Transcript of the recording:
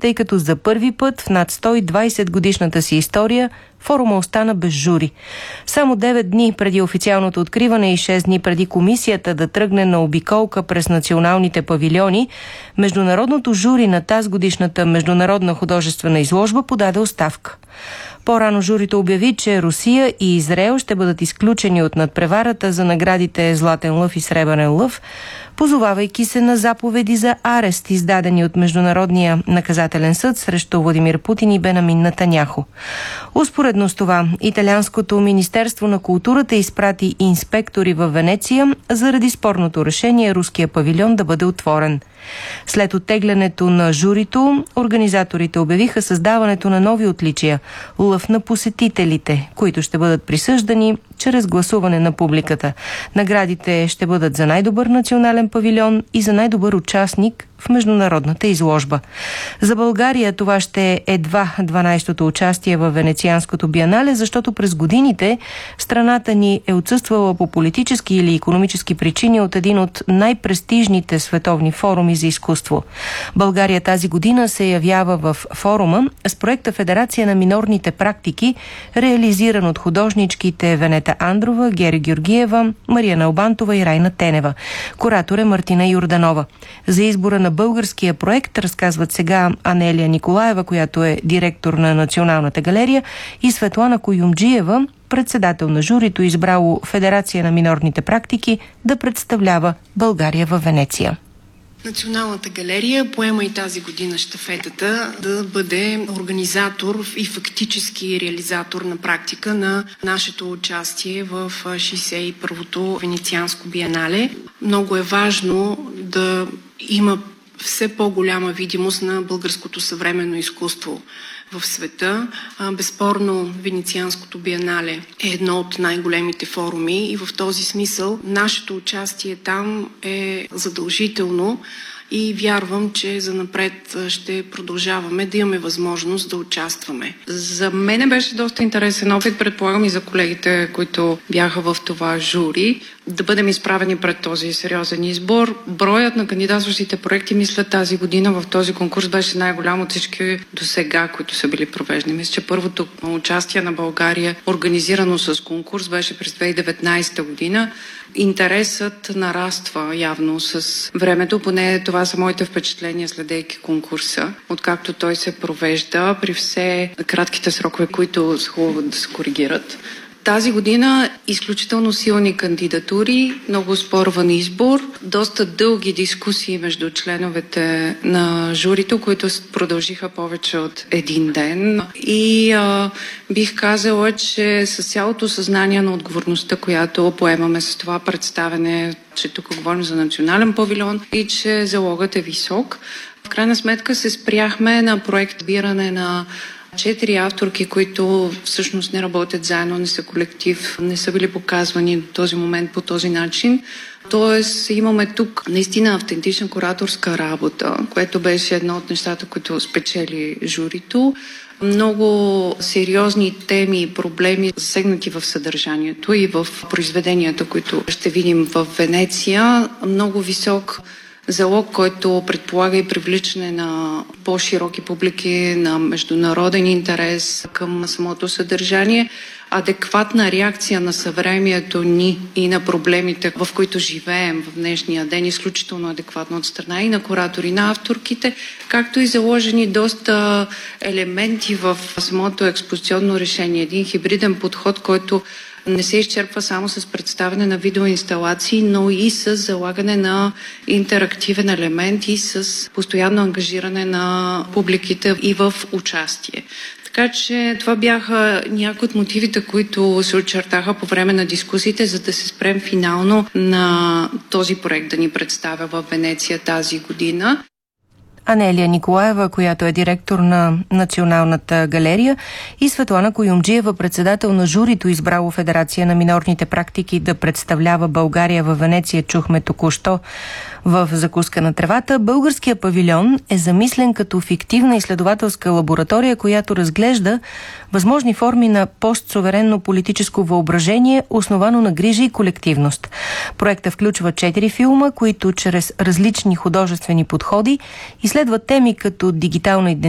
тъй като за първи път в над 120 годишната си история форума остана без жури. Само 9 дни преди официалното откриване и 6 дни преди комисията да тръгне на обиколка през националните павилиони, международното жури на тази годишната международна художествена изложба подаде оставка. По-рано журито обяви, че Русия и Израел ще бъдат изключени от надпреварата за наградите Златен лъв и Сребърен лъв, позовавайки се на заповеди за арест, издадени от Международния наказателен съд срещу Владимир Путин и Бенямин Нетаняху. Успоредно с това, Италианското министерство на културата изпрати инспектори във Венеция заради спорното решение руския павилион да бъде отворен. След оттеглянето на журито, организаторите обявиха създаването на нови отличия – лъв на посетителите, които ще бъдат присъждани чрез гласуване на публиката. Наградите ще бъдат за най-добър национален павилион и за най-добър участник в международната изложба. За България това ще е едва 12-то участие в Венецианското биенале, защото през годините страната ни е отсъствала по политически или икономически причини от един от най-престижните световни форуми за изкуство. България тази година се явява в форума с проекта Федерация на минорните практики, реализиран от художничките Венета Андрова, Гери Георгиева, Мария Налбантова и Райна Тенева. Куратор е Мартина Йорданова. За избора на българския проект разказват сега Анелия Николаева, която е директор на Националната галерия, и Светлана Куюмджиева, председател на журито, избрало Федерация на минорните практики да представлява България във Венеция. Националната галерия поема и тази година щафетата да бъде организатор и фактически реализатор на практика на нашето участие в 61-то Венецианско биенале. Много е важно да има все по-голяма видимост на българското съвременно изкуство в света. Безспорно, Венецианското биенале е едно от най-големите форуми и в този смисъл нашето участие там е задължително и вярвам, че занапред ще продължаваме да имаме възможност да участваме. За мен беше доста интересен опит, предполагам и за колегите, които бяха в това жури, да бъдем изправени пред този сериозен избор. Броят на кандидатстващите проекти, мисля, тази година в този конкурс беше най-голям от всички до сега, които са били провеждани. Мисля, че първото участие на България, организирано с конкурс, беше през 2019 година. Интересът нараства явно с времето, поне това са моите впечатления, следейки конкурса, откакто той се провежда при все кратките срокове, които са хубаво да се коригират. Тази година изключително силни кандидатури, много спорван избор, доста дълги дискусии между членовете на журито, които продължиха повече от един ден. И бих казала, че с цялото съзнание на отговорността, която поемаме с това представяне, че тук говорим за национален павилион и че залогът е висок. В крайна сметка се спряхме на проект биране на 4 авторки, които всъщност не работят заедно, не са колектив, не са били показвани до този момент по този начин. Тоест имаме тук наистина автентична кураторска работа, което беше едно от нещата, които спечели журито. Много сериозни теми и проблеми засегнати в съдържанието и в произведенията, които ще видим в Венеция. Много висок залог, който предполага и привличане на по-широки публики, на международен интерес към самото съдържание, адекватна реакция на съвремието ни и на проблемите, в които живеем в днешния ден, изключително адекватно от страна и на куратори, на авторките, както и заложени доста елементи в самото експозиционно решение. Един хибриден подход, който не се изчерпва само с представяне на видеоинсталации, но и с залагане на интерактивен елемент и с постоянно ангажиране на публиките и в участие. Така че това бяха някои от мотивите, които се очертаха по време на дискусиите, за да се спрем финално на този проект да ни представя в Венеция тази година. Анелия Николаева, която е директор на Националната галерия, и Светлана Куюмджиева, председател на журито, избрало Федерация на минорните практики да представлява България във Венеция, чухме току-що в закуска на тревата. Българския павилион е замислен като фиктивна изследователска лаборатория, която разглежда възможни форми на постсуверенно политическо въображение, основано на грижа и колективност. Проектът включва 4 филма, които чрез различни художествени подходи изследват теми като дигитална идентичност,